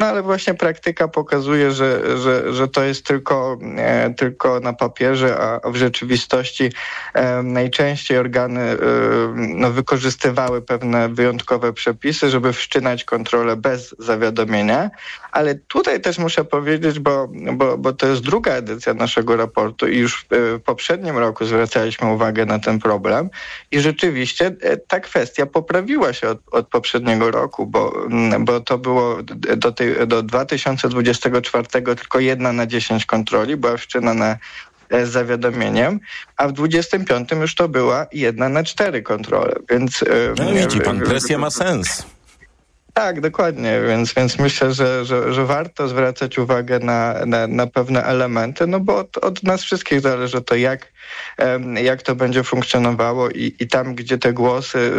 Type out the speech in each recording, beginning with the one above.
ale właśnie praktyka pokazuje, że to jest tylko na papierze, a w rzeczywistości najczęściej organy wykorzystywały pewne wyjątkowe przepisy, żeby wszczynać kontrolę bez zawiadomienia. Ale tutaj też muszę powiedzieć, bo to jest druga edycja naszego raportu i już w poprzednim roku zwracaliśmy uwagę na ten problem i rzeczywiście ta kwestia poprawiła się od poprzedniego roku, bo to było do 2024 tylko 1 na 10 kontroli była wszczynana z zawiadomieniem, a w 25 już to była 1 na 4 kontrole. Więc widzi pan, presja ma sens. Tak, dokładnie, więc myślę, że warto zwracać uwagę na pewne elementy, no bo od nas wszystkich zależy to, jak to będzie funkcjonowało i tam, gdzie te głosy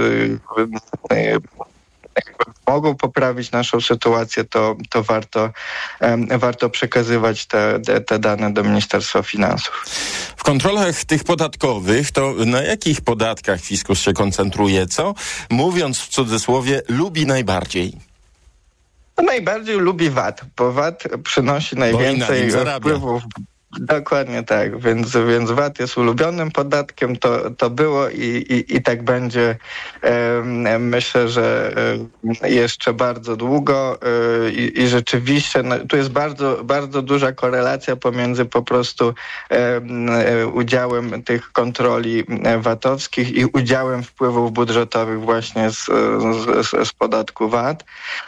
mogą poprawić naszą sytuację, to warto przekazywać te dane do Ministerstwa Finansów. W kontrolach tych podatkowych to na jakich podatkach fiskus się koncentruje? Co, mówiąc w cudzysłowie, lubi najbardziej? Najbardziej lubi VAT, bo VAT przynosi najwięcej wpływów. Dokładnie tak, więc VAT jest ulubionym podatkiem, to było i tak będzie. Myślę, że jeszcze bardzo długo i rzeczywiście tu jest bardzo, bardzo duża korelacja pomiędzy po prostu udziałem tych kontroli VAT-owskich i udziałem wpływów budżetowych właśnie z podatku VAT.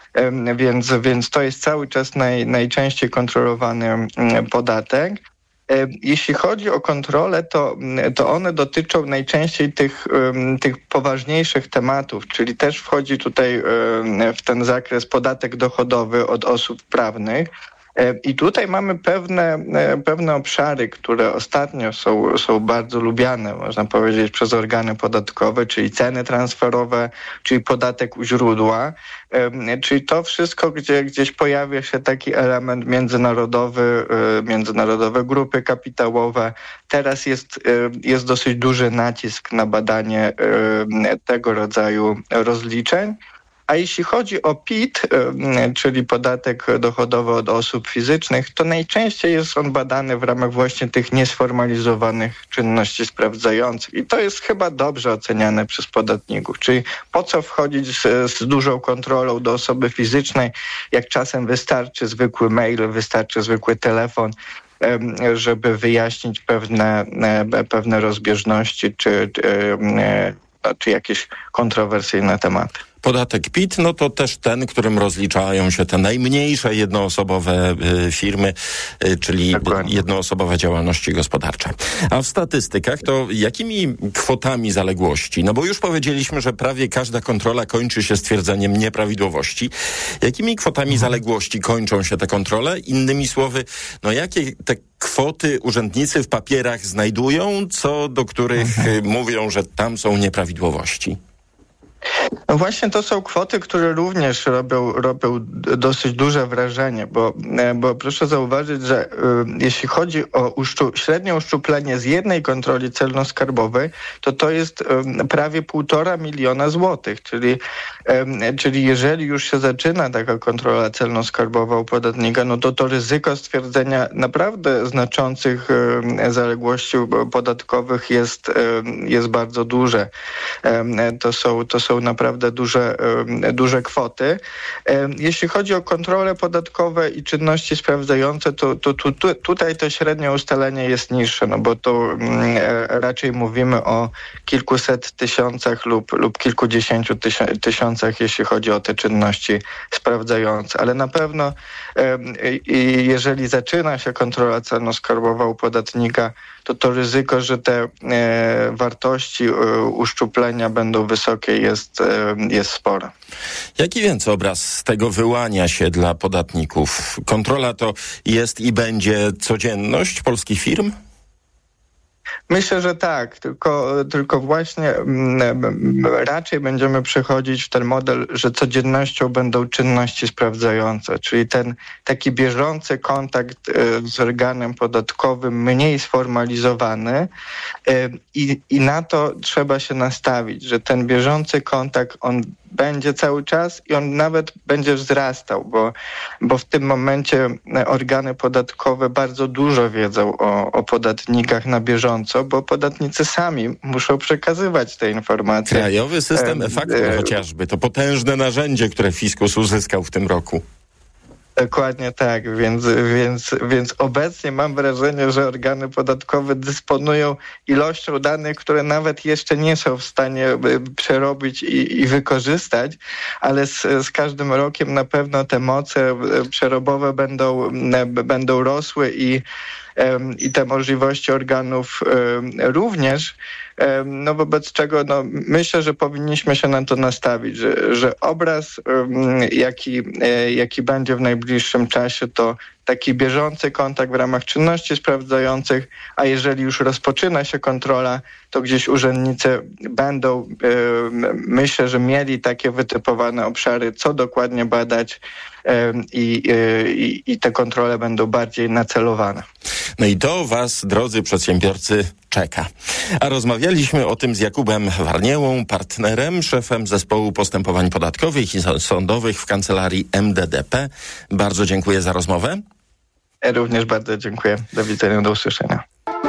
Więc to jest cały czas najczęściej kontrolowany podatek. Jeśli chodzi o kontrolę, to one dotyczą najczęściej tych poważniejszych tematów, czyli też wchodzi tutaj w ten zakres podatek dochodowy od osób prawnych. I tutaj mamy pewne obszary, które ostatnio są bardzo lubiane, można powiedzieć, przez organy podatkowe, czyli ceny transferowe, czyli podatek u źródła, czyli to wszystko, gdzie gdzieś pojawia się taki element międzynarodowe grupy kapitałowe. Teraz jest dosyć duży nacisk na badanie tego rodzaju rozliczeń. A jeśli chodzi o PIT, czyli podatek dochodowy od osób fizycznych, to najczęściej jest on badany w ramach właśnie tych niesformalizowanych czynności sprawdzających. I to jest chyba dobrze oceniane przez podatników. Czyli po co wchodzić z dużą kontrolą do osoby fizycznej, jak czasem wystarczy zwykły mail, wystarczy zwykły telefon, żeby wyjaśnić pewne rozbieżności czy jakieś kontrowersyjne tematy. Podatek PIT, no to też ten, którym rozliczają się te najmniejsze jednoosobowe firmy, czyli Dokładnie. Jednoosobowe działalności gospodarcze. A w statystykach to jakimi kwotami zaległości? No bo już powiedzieliśmy, że prawie każda kontrola kończy się stwierdzeniem nieprawidłowości. Jakimi kwotami zaległości kończą się te kontrole? Innymi słowy, no jakie te kwoty urzędnicy w papierach znajdują, co do których mówią, że tam są nieprawidłowości? No właśnie to są kwoty, które również robią dosyć duże wrażenie, bo proszę zauważyć, że jeśli chodzi o średnie uszczuplenie z jednej kontroli celno-skarbowej, to jest prawie 1,5 miliona złotych, czyli jeżeli już się zaczyna taka kontrola celno-skarbowa u podatnika, no to ryzyko stwierdzenia naprawdę znaczących zaległości podatkowych jest bardzo duże. To są naprawdę duże kwoty. Jeśli chodzi o kontrole podatkowe i czynności sprawdzające, to tutaj to średnie ustalenie jest niższe, no bo to raczej mówimy o kilkuset tysiącach lub kilkudziesięciu tysiącach, jeśli chodzi o te czynności sprawdzające. Ale na pewno jeżeli zaczyna się kontrola celno-skarbowa u podatnika, to ryzyko, że te wartości uszczuplenia będą wysokie jest spore. Jaki więc obraz z tego wyłania się dla podatników? Kontrola to jest i będzie codzienność polskich firm? Myślę, że tak, tylko właśnie raczej będziemy przechodzić w ten model, że codziennością będą czynności sprawdzające, czyli ten taki bieżący kontakt z organem podatkowym, mniej sformalizowany i na to trzeba się nastawić, że ten bieżący kontakt, on będzie cały czas i on nawet będzie wzrastał, bo w tym momencie organy podatkowe bardzo dużo wiedzą o podatnikach na bieżąco, bo podatnicy sami muszą przekazywać te informacje. Krajowy system e-faktur chociażby, to potężne narzędzie, które fiskus uzyskał w tym roku. Dokładnie tak, więc obecnie mam wrażenie, że organy podatkowe dysponują ilością danych, które nawet jeszcze nie są w stanie przerobić i wykorzystać, ale z każdym rokiem na pewno te moce przerobowe będą rosły i te możliwości organów również. No wobec czego myślę, że powinniśmy się na to nastawić, że obraz, jaki będzie w najbliższym czasie, to taki bieżący kontakt w ramach czynności sprawdzających, a jeżeli już rozpoczyna się kontrola, to gdzieś urzędnicy będą, myślę, że mieli takie wytypowane obszary, co dokładnie badać i te kontrole będą bardziej nacelowane. No i to was, drodzy przedsiębiorcy, czeka. A rozmawialiśmy o tym z Jakubem Warniełą, partnerem, szefem zespołu postępowań podatkowych i sądowych w kancelarii MDDP. Bardzo dziękuję za rozmowę. Również bardzo dziękuję. Do widzenia, do usłyszenia.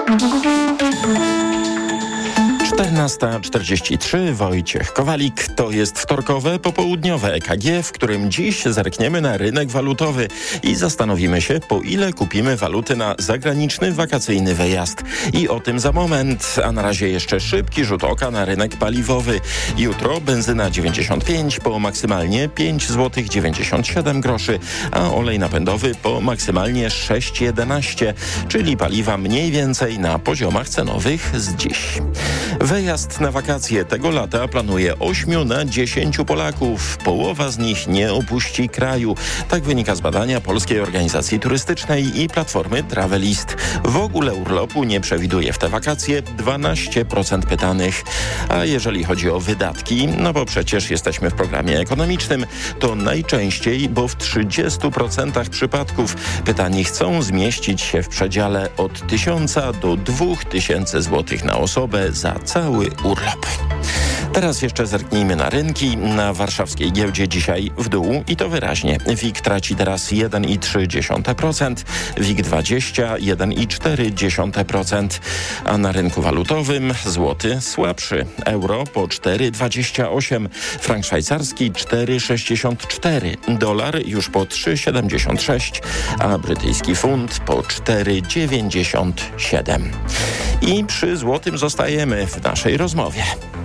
14:43, Wojciech Kowalik. To jest wtorkowe, popołudniowe EKG, w którym dziś zerkniemy na rynek walutowy i zastanowimy się, po ile kupimy waluty na zagraniczny, wakacyjny wyjazd. I o tym za moment, a na razie jeszcze szybki rzut oka na rynek paliwowy. Jutro benzyna 95 po maksymalnie 5,97 zł, a olej napędowy po maksymalnie 6,11, czyli paliwa mniej więcej na poziomach cenowych z dziś. Wyjazd na wakacje tego lata planuje 8 na 10 Polaków. Połowa z nich nie opuści kraju. Tak wynika z badania Polskiej Organizacji Turystycznej i platformy Travelist. W ogóle urlopu nie przewiduje w te wakacje 12% pytanych. A jeżeli chodzi o wydatki, no bo przecież jesteśmy w programie ekonomicznym, to najczęściej, bo w 30% przypadków pytani chcą zmieścić się w przedziale od 1000 do 2000 zł na osobę za cały urlop. Teraz jeszcze zerknijmy na rynki. Na warszawskiej giełdzie dzisiaj w dół i to wyraźnie. WIG traci teraz 1,3%, WIG20 1,4%, a na rynku walutowym złoty słabszy. Euro po 4,28, frank szwajcarski 4,64, dolar już po 3,76, a brytyjski funt po 4,97. I przy złotym zostajemy w naszej rozmowie.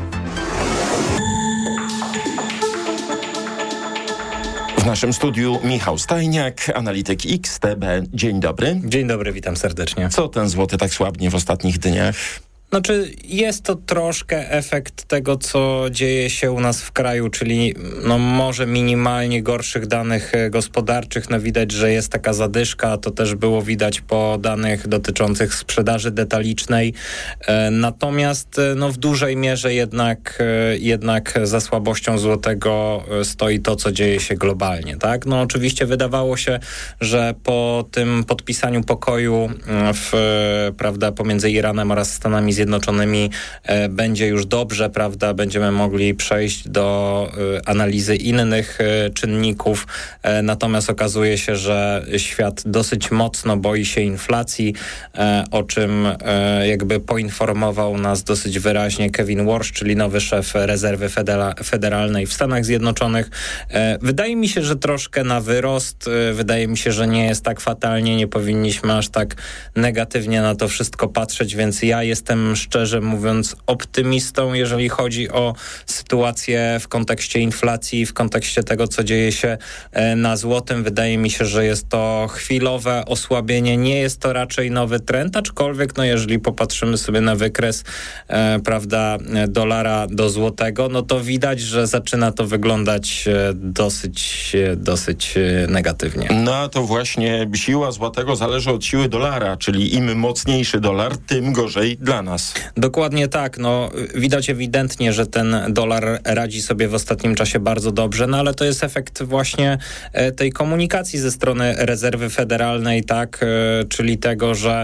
W naszym studiu Michał Stajniak, analityk XTB. Dzień dobry. Dzień dobry, witam serdecznie. Co ten złoty tak słabnie w ostatnich dniach? Znaczy, jest to troszkę efekt tego, co dzieje się u nas w kraju, czyli może minimalnie gorszych danych gospodarczych. Widać, że jest taka zadyszka, to też było widać po danych dotyczących sprzedaży detalicznej. Natomiast w dużej mierze jednak za słabością złotego stoi to, co dzieje się globalnie, tak? Oczywiście wydawało się, że po tym podpisaniu pokoju pomiędzy Iranem oraz Stanami Zjednoczonymi będzie już dobrze, prawda? Będziemy mogli przejść do analizy innych czynników. Natomiast okazuje się, że świat dosyć mocno boi się inflacji, o czym jakby poinformował nas dosyć wyraźnie Kevin Warsh, czyli nowy szef rezerwy federalnej w Stanach Zjednoczonych. Wydaje mi się, że troszkę na wyrost. Wydaje mi się, że nie jest tak fatalnie. Nie powinniśmy aż tak negatywnie na to wszystko patrzeć, więc ja jestem szczerze mówiąc optymistą, jeżeli chodzi o sytuację w kontekście inflacji, w kontekście tego, co dzieje się na złotym. Wydaje mi się, że jest to chwilowe osłabienie. Nie jest to raczej nowy trend, aczkolwiek jeżeli popatrzymy sobie na wykres dolara do złotego, to widać, że zaczyna to wyglądać dosyć negatywnie. No to właśnie siła złotego zależy od siły dolara, czyli im mocniejszy dolar, tym gorzej dla nas. Dokładnie tak. Widać ewidentnie, że ten dolar radzi sobie w ostatnim czasie bardzo dobrze, ale to jest efekt właśnie tej komunikacji ze strony rezerwy federalnej, tak, czyli tego, że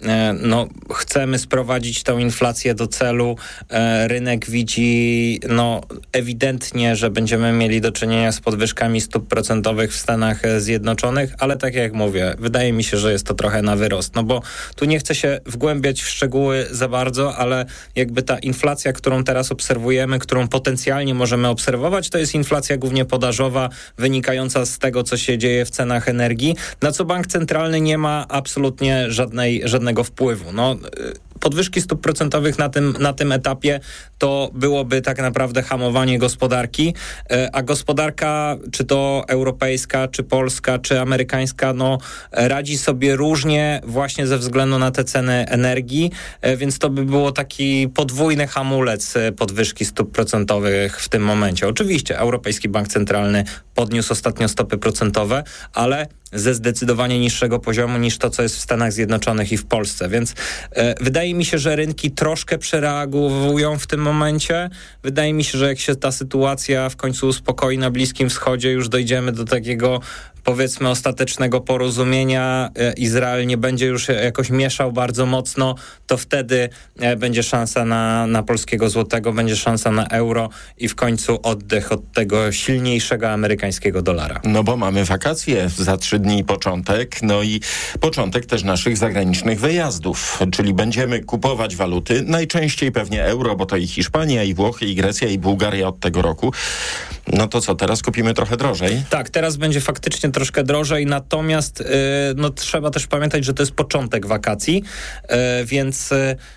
chcemy sprowadzić tą inflację do celu. Rynek widzi ewidentnie, że będziemy mieli do czynienia z podwyżkami stóp procentowych w Stanach Zjednoczonych, ale tak jak mówię, wydaje mi się, że jest to trochę na wyrost, bo tu nie chcę się wgłębiać w szczegóły za bardzo, ale jakby ta inflacja, którą teraz obserwujemy, którą potencjalnie możemy obserwować, to jest inflacja głównie podażowa, wynikająca z tego, co się dzieje w cenach energii, na co bank centralny nie ma absolutnie żadnego wpływu. Podwyżki stóp procentowych na tym etapie to byłoby tak naprawdę hamowanie gospodarki, a gospodarka, czy to europejska, czy polska, czy amerykańska, radzi sobie różnie właśnie ze względu na te ceny energii, więc to by było taki podwójny hamulec podwyżki stóp procentowych w tym momencie. Oczywiście Europejski Bank Centralny podniósł ostatnio stopy procentowe, ale ze zdecydowanie niższego poziomu niż to, co jest w Stanach Zjednoczonych i w Polsce. Więc wydaje mi się, że rynki troszkę przereagowują w tym momencie. Wydaje mi się, że jak się ta sytuacja w końcu uspokoi na Bliskim Wschodzie, już dojdziemy do takiego, powiedzmy, ostatecznego porozumienia, Izrael nie będzie już jakoś mieszał bardzo mocno, to wtedy będzie szansa na polskiego złotego, będzie szansa na euro i w końcu oddech od tego silniejszego amerykańskiego dolara. Bo mamy wakacje, za 3 dni początek, i początek też naszych zagranicznych wyjazdów, czyli będziemy kupować waluty, najczęściej pewnie euro, bo to i Hiszpania, i Włochy, i Grecja, i Bułgaria od tego roku. To co, teraz kupimy trochę drożej? Tak, teraz będzie faktycznie troszkę drożej, natomiast trzeba też pamiętać, że to jest początek wakacji, więc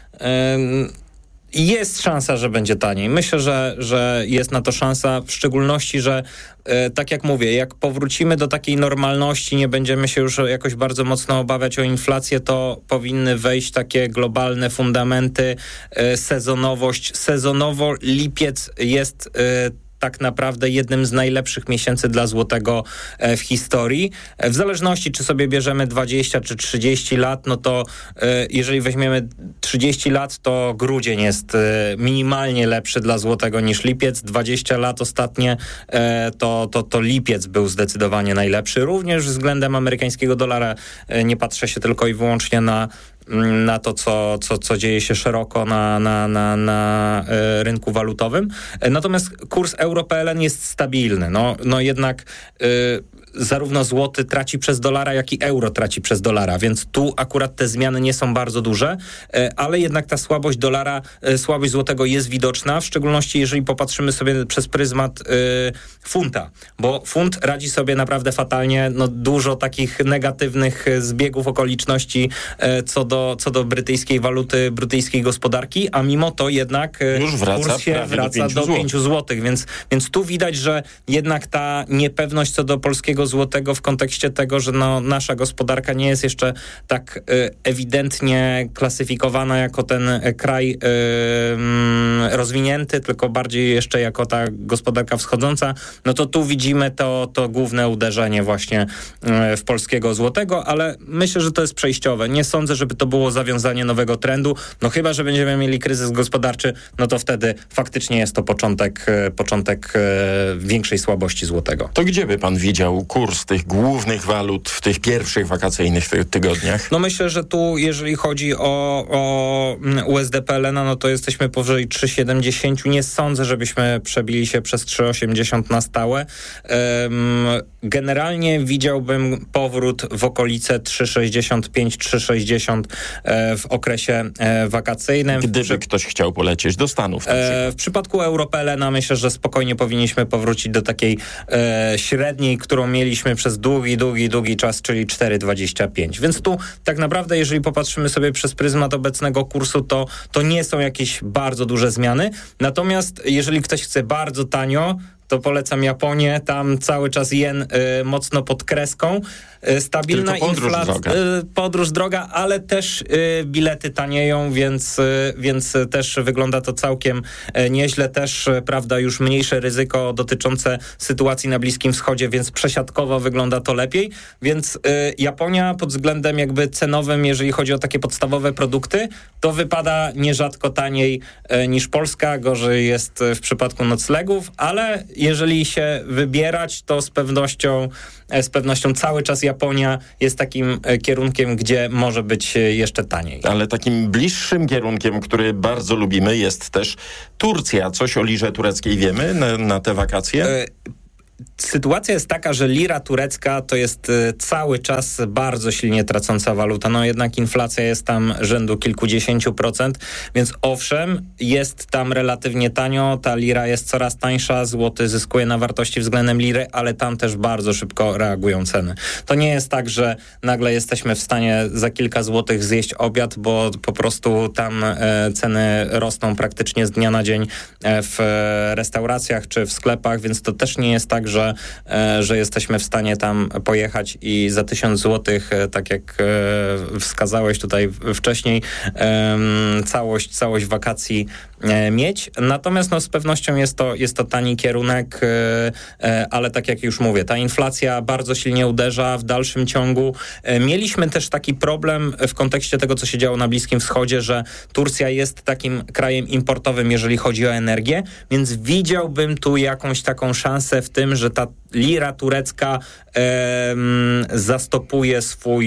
jest szansa, że będzie taniej. Myślę, że jest na to szansa, w szczególności, że tak jak mówię, jak powrócimy do takiej normalności, nie będziemy się już jakoś bardzo mocno obawiać o inflację, to powinny wejść takie globalne fundamenty, sezonowość. Sezonowo lipiec jest tak naprawdę jednym z najlepszych miesięcy dla złotego w historii. W zależności, czy sobie bierzemy 20 czy 30 lat, to jeżeli weźmiemy 30 lat, to grudzień jest minimalnie lepszy dla złotego niż lipiec. 20 lat ostatnie, to lipiec był zdecydowanie najlepszy. Również względem amerykańskiego dolara nie patrzę się tylko i wyłącznie na to, co dzieje się szeroko na rynku walutowym. Natomiast kurs euro-PLN jest stabilny. Jednak zarówno złoty traci przez dolara, jak i euro traci przez dolara, więc tu akurat te zmiany nie są bardzo duże, ale jednak ta słabość dolara, słabość złotego jest widoczna, w szczególności jeżeli popatrzymy sobie przez pryzmat funta, bo funt radzi sobie naprawdę fatalnie, dużo takich negatywnych zbiegów okoliczności co do brytyjskiej waluty, brytyjskiej gospodarki, a mimo to jednak kurs się wraca do 5 złotych, więc tu widać, że jednak ta niepewność co do polskiego złotego w kontekście tego, że nasza gospodarka nie jest jeszcze tak ewidentnie klasyfikowana jako ten kraj rozwinięty, tylko bardziej jeszcze jako ta gospodarka wschodząca, to tu widzimy to główne uderzenie właśnie w polskiego złotego, ale myślę, że to jest przejściowe. Nie sądzę, żeby to było zawiązanie nowego trendu, chyba że będziemy mieli kryzys gospodarczy, to wtedy faktycznie jest to początek większej słabości złotego. To gdzie by pan widział kurs tych głównych walut w tych pierwszych wakacyjnych tygodniach? Myślę, że tu jeżeli chodzi o USD PLN, to jesteśmy powyżej 3,70. Nie sądzę, żebyśmy przebili się przez 3,80 na stałe. Generalnie widziałbym powrót w okolice 3,65-3,60 w okresie wakacyjnym. Gdyby ktoś chciał polecieć do Stanów. W przypadku euro-PLN myślę, że spokojnie powinniśmy powrócić do takiej średniej, którą mieliśmy przez długi czas, czyli 4,25. Więc tu tak naprawdę, jeżeli popatrzymy sobie przez pryzmat obecnego kursu, to nie są jakieś bardzo duże zmiany. Natomiast jeżeli ktoś chce bardzo tanio, to polecam Japonię, tam cały czas jen mocno pod kreską. Stabilna inflacja, podróż droga, ale też bilety tanieją, więc też wygląda to całkiem nieźle. Też, prawda, już mniejsze ryzyko dotyczące sytuacji na Bliskim Wschodzie, więc przesiadkowo wygląda to lepiej. Więc Japonia pod względem jakby cenowym, jeżeli chodzi o takie podstawowe produkty, to wypada nierzadko taniej niż Polska. Gorzej jest w przypadku noclegów, ale jeżeli się wybierać, to z pewnością cały czas Japonia jest takim kierunkiem, gdzie może być jeszcze taniej. Ale takim bliższym kierunkiem, który bardzo lubimy, jest też Turcja. Coś o lirze tureckiej wiemy na te wakacje? Sytuacja jest taka, że lira turecka to jest cały czas bardzo silnie tracąca waluta. No jednak inflacja jest tam rzędu kilkudziesięciu procent, więc owszem, jest tam relatywnie tanio, ta lira jest coraz tańsza, złoty zyskuje na wartości względem liry, ale tam też bardzo szybko reagują ceny. To nie jest tak, że nagle jesteśmy w stanie za kilka złotych zjeść obiad, bo po prostu tam ceny rosną praktycznie z dnia na dzień w restauracjach czy w sklepach, więc to też nie jest tak, że jesteśmy w stanie tam pojechać i za 1000 złotych, tak jak wskazałeś tutaj wcześniej, całość wakacji mieć. Natomiast z pewnością jest to tani kierunek, ale tak jak już mówię, ta inflacja bardzo silnie uderza w dalszym ciągu. Mieliśmy też taki problem w kontekście tego, co się działo na Bliskim Wschodzie, że Turcja jest takim krajem importowym, jeżeli chodzi o energię, więc widziałbym tu jakąś taką szansę w tym, że ta lira turecka zastopuje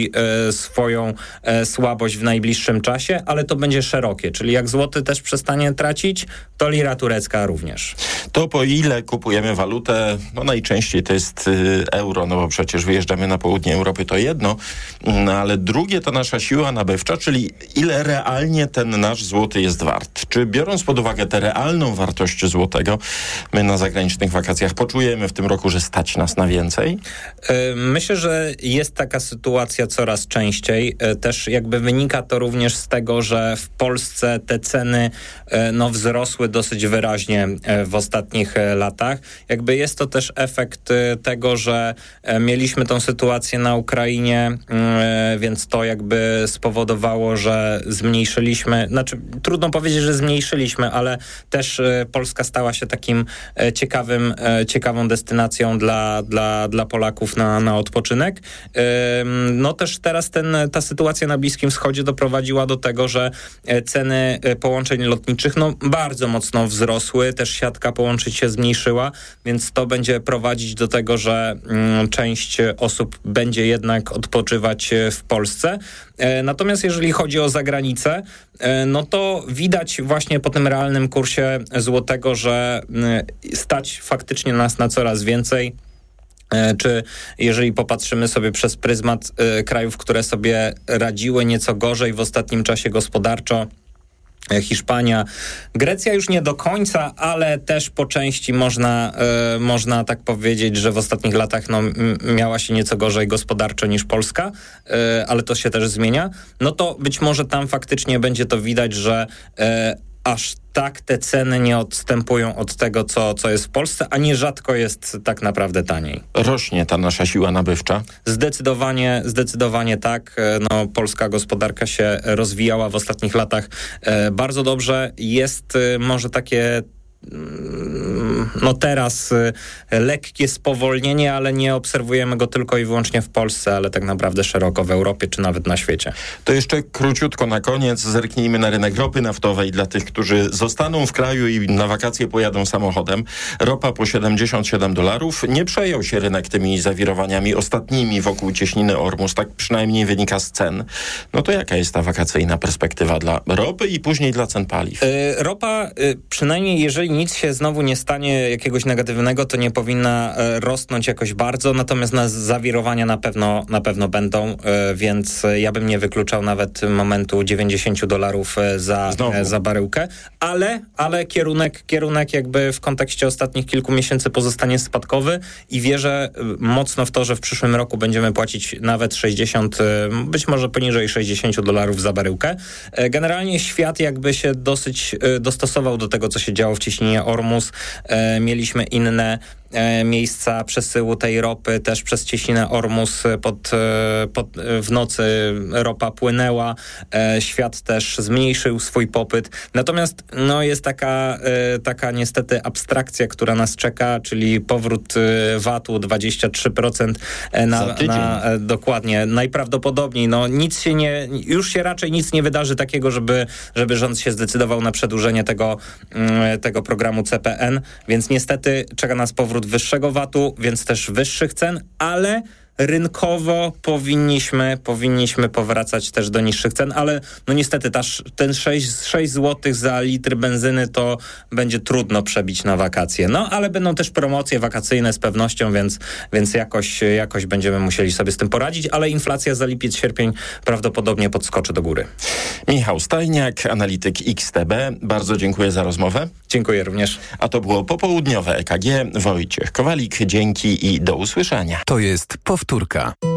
swoją słabość w najbliższym czasie, ale to będzie szerokie, czyli jak złoty też przestanie tracić, to lira turecka również. To po ile kupujemy walutę? No najczęściej to jest euro, no bo przecież wyjeżdżamy na południe Europy, to jedno, ale drugie to nasza siła nabywcza, czyli ile realnie ten nasz złoty jest wart. Czy biorąc pod uwagę tę realną wartość złotego, my na zagranicznych wakacjach poczujemy w tym roku, że stać nas na więcej? Myślę, że jest taka sytuacja coraz częściej. Też jakby wynika to również z tego, że w Polsce te ceny wzrosły dosyć wyraźnie w ostatnich latach. Jakby jest to też efekt tego, że mieliśmy tą sytuację na Ukrainie, więc to jakby spowodowało, że zmniejszyliśmy, trudno powiedzieć, że zmniejszyliśmy, ale też Polska stała się takim ciekawą destynacją dla Polaków na odpoczynek. No też teraz ta sytuacja na Bliskim Wschodzie doprowadziła do tego, że ceny połączeń lotniczych bardzo mocno wzrosły, też siatka połączeń się zmniejszyła, więc to będzie prowadzić do tego, że część osób będzie jednak odpoczywać w Polsce. Natomiast jeżeli chodzi o zagranicę, no to widać właśnie po tym realnym kursie złotego, że stać faktycznie nas na coraz więcej. Czy jeżeli popatrzymy sobie przez pryzmat krajów, które sobie radziły nieco gorzej w ostatnim czasie gospodarczo, Hiszpania, Grecja już nie do końca, ale też po części można tak powiedzieć, że w ostatnich latach miała się nieco gorzej gospodarczo niż Polska, ale to się też zmienia. No to być może tam faktycznie będzie to widać, że aż tak te ceny nie odstępują od tego, co jest w Polsce, a nierzadko jest tak naprawdę taniej. Rośnie ta nasza siła nabywcza? Zdecydowanie tak. Polska gospodarka się rozwijała w ostatnich latach bardzo dobrze. Jest może takie teraz lekkie spowolnienie, ale nie obserwujemy go tylko i wyłącznie w Polsce, ale tak naprawdę szeroko w Europie, czy nawet na świecie. To jeszcze króciutko na koniec zerknijmy na rynek ropy naftowej dla tych, którzy zostaną w kraju i na wakacje pojadą samochodem. Ropa po $77. Nie przejął się rynek tymi zawirowaniami ostatnimi wokół cieśniny Ormus, tak przynajmniej wynika z cen. No to jaka jest ta wakacyjna perspektywa dla ropy i później dla cen paliw? Ropa, przynajmniej jeżeli nic się znowu nie stanie jakiegoś negatywnego, to nie powinna rosnąć jakoś bardzo, natomiast zawirowania na pewno będą, więc ja bym nie wykluczał nawet momentu $90 za baryłkę, ale kierunek jakby w kontekście ostatnich kilku miesięcy pozostanie spadkowy i wierzę mocno w to, że w przyszłym roku będziemy płacić nawet 60, być może poniżej $60 za baryłkę. Generalnie świat jakby się dosyć dostosował do tego, co się działo w cieśninie Ormus. Mieliśmy miejsca przesyłu tej ropy, też przez cieśninę Ormus w nocy ropa płynęła, świat też zmniejszył swój popyt. Natomiast jest taka niestety abstrakcja, która nas czeka, czyli powrót VAT-u 23% dokładnie. Najprawdopodobniej już się raczej nic nie wydarzy takiego, żeby rząd się zdecydował na przedłużenie tego programu CPN, więc niestety czeka nas powrót wyższego VAT-u, więc też wyższych cen, ale rynkowo powinniśmy powracać też do niższych cen, ale niestety ten 6 zł za litr benzyny to będzie trudno przebić na wakacje. Ale będą też promocje wakacyjne z pewnością, więc jakoś będziemy musieli sobie z tym poradzić, ale inflacja za lipiec, sierpień prawdopodobnie podskoczy do góry. Michał Stajniak, analityk XTB. Bardzo dziękuję za rozmowę. Dziękuję również. A to było popołudniowe EKG. Wojciech Kowalik, dzięki i do usłyszenia. To jest powtórka.